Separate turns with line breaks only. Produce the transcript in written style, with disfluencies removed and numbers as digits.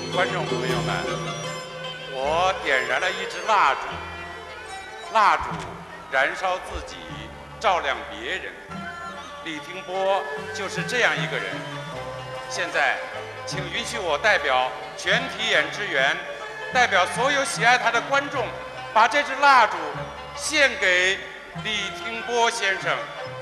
观众朋友们，我点燃了一支蜡烛，蜡烛燃烧自己，照亮别人。李霆波就是这样一个人。现在，请允许我代表全体演职员，代表所有喜爱他的观众，把这支蜡烛献给李霆波先生。